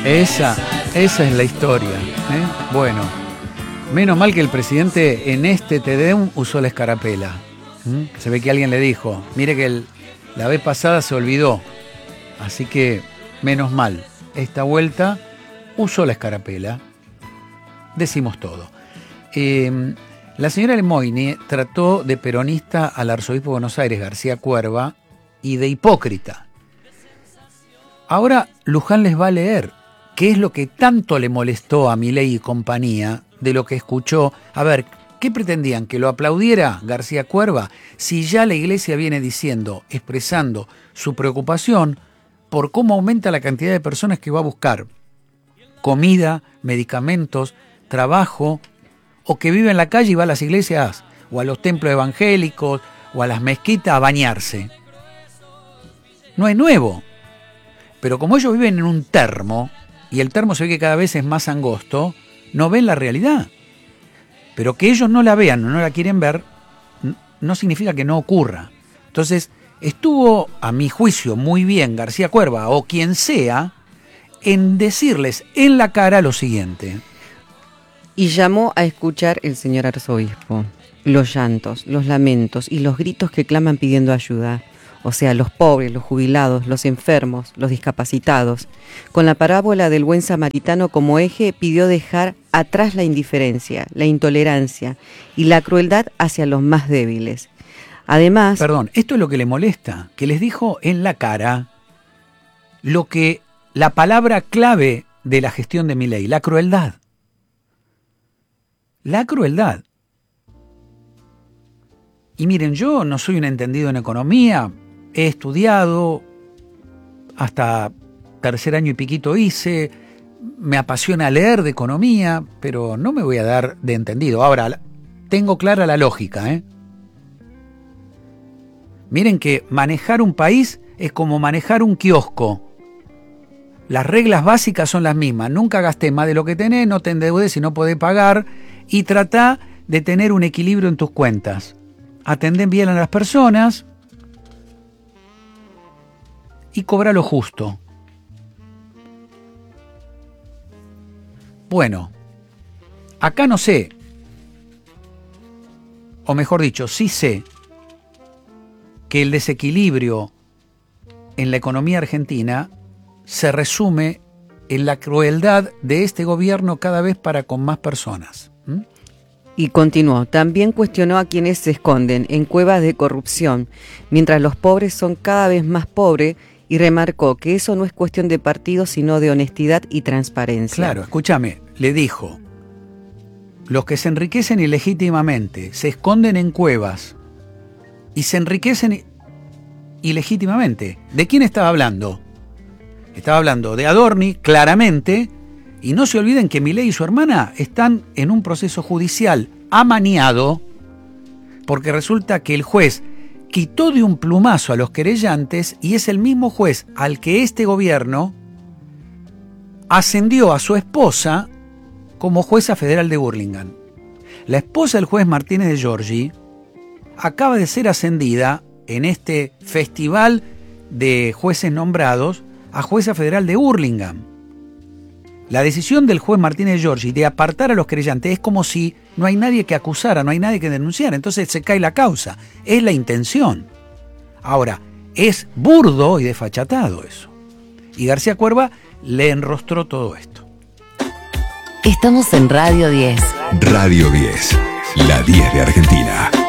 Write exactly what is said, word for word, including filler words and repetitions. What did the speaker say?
Esa, esa es la historia, ¿eh? Bueno, menos mal que el presidente en este Te Deum usó la escarapela. ¿Mm? Se ve que alguien le dijo, mire que el, la vez pasada se olvidó, así que menos mal, esta vuelta usó la escarapela. Decimos todo. Eh, la señora Lemoyne trató de peronista al arzobispo de Buenos Aires, García Cuerva, y de hipócrita. Ahora Luján les va a leer qué es lo que tanto le molestó a Milei y compañía de lo que escuchó. A ver, ¿qué pretendían? ¿Que lo aplaudiera García Cuerva? Si ya la iglesia viene diciendo, expresando su preocupación por cómo aumenta la cantidad de personas que va a buscar comida, medicamentos, trabajo, o que vive en la calle y va a las iglesias o a los templos evangélicos o a las mezquitas a bañarse. No es nuevo, pero como ellos viven en un termo y el termo se ve que cada vez es más angosto, no ven la realidad. Pero que ellos no la vean o no la quieren ver no significa que no ocurra. Entonces estuvo, a mi juicio, muy bien García Cuerva o quien sea en decirles en la cara lo siguiente. Y llamó a escuchar el señor arzobispo los llantos, los lamentos y los gritos que claman pidiendo ayuda. O sea, los pobres, los jubilados, los enfermos, los discapacitados. Con la parábola del buen samaritano como eje, pidió dejar atrás la indiferencia, la intolerancia y la crueldad hacia los más débiles. Además... Perdón, esto es lo que le molesta, que les dijo en la cara lo que la palabra clave de la gestión de Milei, la crueldad. La crueldad. Y miren, yo no soy un entendido en economía, he estudiado, hasta tercer año y piquito hice, me apasiona leer de economía, pero no me voy a dar de entendido. Ahora, tengo clara la lógica, ¿eh? Miren que manejar un país es como manejar un kiosco. Las reglas básicas son las mismas. Nunca gasté más de lo que tenés, no te endeudes si no podés pagar y tratá de tener un equilibrio en tus cuentas. Atendé bien a las personas y cobra lo justo. Bueno, acá no sé, o mejor dicho, sí sé que el desequilibrio en la economía argentina se resume en la crueldad de este gobierno cada vez para con más personas. ¿Mm? Y continuó, también cuestionó a quienes se esconden en cuevas de corrupción, mientras los pobres son cada vez más pobres, y remarcó que eso no es cuestión de partido, sino de honestidad y transparencia. Claro, escúchame, le dijo, los que se enriquecen ilegítimamente, se esconden en cuevas y se enriquecen ilegítimamente. ¿De quién estaba hablando? Estaba hablando de Adorni, claramente, y no se olviden que Milei y su hermana están en un proceso judicial amañado, porque resulta que el juez quitó de un plumazo a los querellantes y es el mismo juez al que este gobierno ascendió a su esposa como jueza federal de Burlingame. La esposa del juez Martínez de Giorgi acaba de ser ascendida en este festival de jueces nombrados a jueza federal de Burlingame. La decisión del juez Martínez de Giorgi de apartar a los querellantes es como si no hay nadie que acusara, no hay nadie que denunciara, entonces se cae la causa. Es la intención. Ahora, es burdo y desfachatado eso. Y García Cuerva le enrostró todo esto. Estamos en Radio diez. Radio diez, la diez de Argentina.